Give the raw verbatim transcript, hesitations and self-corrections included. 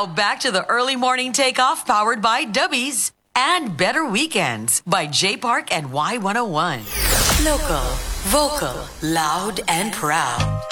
Now back to the early morning takeoff powered by Dubbies and Better Weekends by J Park and Y one oh one. Local, vocal, loud and proud.